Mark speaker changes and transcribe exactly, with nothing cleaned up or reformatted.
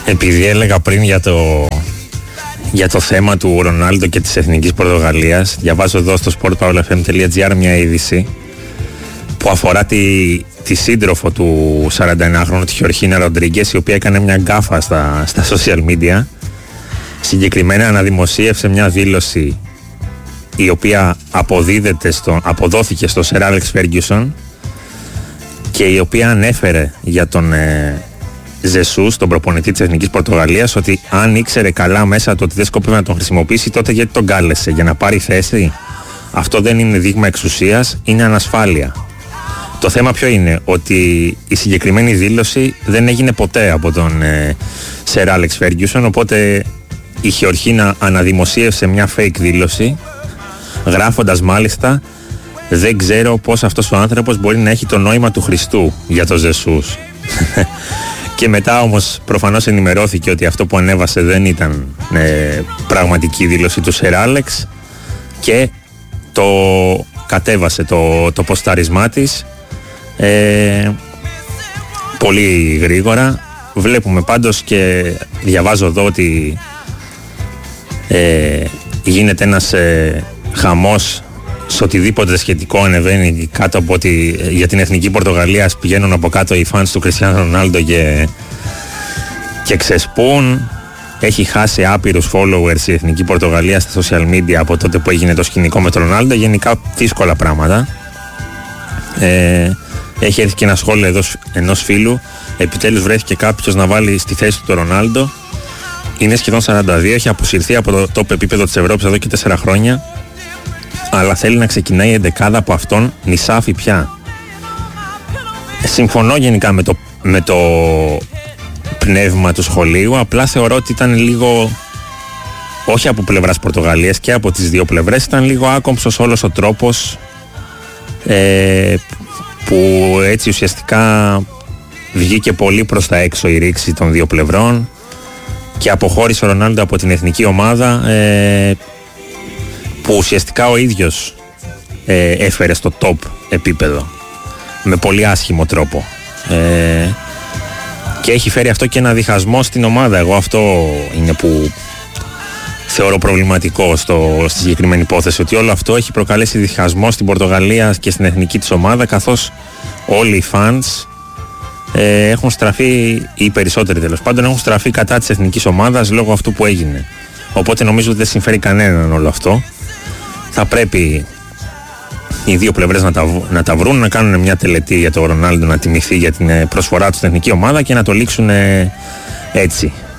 Speaker 1: Επειδή έλεγα πριν για το, για το θέμα του Ρονάλντο και της Εθνικής Πορτογαλίας, διαβάζω εδώ στο σπορτ παύλα εφ εμ τελεία τζι άρ μια είδηση που αφορά τη, τη σύντροφο του σαρανταενάχρονου, τη Χιορχίνα Ροντρίγκες, η οποία έκανε μια γκάφα στα, στα social media. Συγκεκριμένα αναδημοσίευσε μια δήλωση η οποία αποδίδεται στο, αποδόθηκε στο Σερ Άλεξ Φέργκιουσον και η οποία ανέφερε για τον ε, Ζεσούς, τον προπονητή της Εθνικής Πορτογαλίας, ότι αν ήξερε καλά μέσα το ότι δεν σκόπευε να τον χρησιμοποιήσει, τότε γιατί τον κάλεσε, για να πάρει θέση? Αυτό δεν είναι δείγμα εξουσίας, είναι ανασφάλεια. Το θέμα ποιο είναι? Ότι η συγκεκριμένη δήλωση δεν έγινε ποτέ από τον ε, Σερ Άλεξ Φέργκιουσον, οπότε η Χιορχίνα αναδημοσίευσε μια fake δήλωση, γράφοντας μάλιστα «Δεν ξέρω πώς αυτός ο άνθρωπος μπορεί να έχει το νόημα του Χριστού» για τον Ζεσούς. Και μετά όμως προφανώς ενημερώθηκε ότι αυτό που ανέβασε δεν ήταν ε, πραγματική δήλωση του Σερ Άλεξ και το κατέβασε το, το ποστάρισμά της ε, πολύ γρήγορα. Βλέπουμε πάντως και διαβάζω εδώ ότι ε, γίνεται ένας ε, χαμός σε οτιδήποτε σχετικό ανεβαίνει κάτω από ότι για την Εθνική Πορτογαλία πηγαίνουν από κάτω οι φανς του Κριστιάνο Ρονάλντο και, και ξεσπούν. Έχει χάσει άπειρους followers η Εθνική Πορτογαλία στα social media από τότε που έγινε το σκηνικό με τον Ρονάλντο. Γενικά δύσκολα πράγματα. Ε, έχει έρθει και ένα σχόλιο εδώ ενός φίλου. Επιτέλους βρέθηκε κάποιος να βάλει στη θέση του τον Ρονάλντο. Είναι σχεδόν σαράντα δύο, έχει αποσυρθεί από το top επίπεδο της Ευρώπης εδώ και τέσσερα χρόνια. Αλλά θέλει να ξεκινάει η εντεκάδα από αυτόν, νησάφι πια. Συμφωνώ γενικά με το, με το πνεύμα του σχολείου, απλά θεωρώ ότι ήταν λίγο, όχι από πλευράς Πορτογαλίας και από τις δύο πλευρές, ήταν λίγο άκομψος όλος ο τρόπος ε, που έτσι ουσιαστικά βγήκε πολύ προς τα έξω η ρήξη των δύο πλευρών και αποχώρησε ο Ρονάλντο από την εθνική ομάδα ε, που ουσιαστικά ο ίδιος ε, έφερε στο top επίπεδο με πολύ άσχημο τρόπο ε, και έχει φέρει αυτό και ένα διχασμό στην ομάδα. Εγώ αυτό είναι που θεωρώ προβληματικό στο, στη συγκεκριμένη υπόθεση, ότι όλο αυτό έχει προκαλέσει διχασμό στην Πορτογαλία και στην εθνική της ομάδα, καθώς όλοι οι fans ε, έχουν στραφεί, οι περισσότεροι τέλος πάντων, έχουν στραφεί κατά της εθνικής ομάδας λόγω αυτού που έγινε. Οπότε νομίζω ότι δεν συμφέρει κανέναν όλο αυτό. Θα πρέπει οι δύο πλευρές να τα, να τα βρουν, να κάνουν μια τελετή για τον Ρονάλντο να τιμηθεί για την προσφορά του στην εθνική ομάδα και να το λήξουν έτσι.